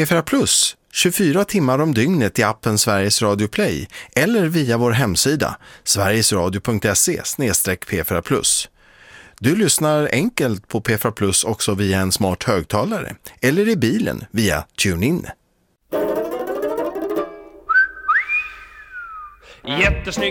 P4 Plus 24 timmar om dygnet i appen Sveriges Radio Play eller via vår hemsida sverigesradio.se/P4 Plus. Du lyssnar enkelt på P4 Plus också via en smart högtalare eller i bilen via TuneIn. Jättesnygg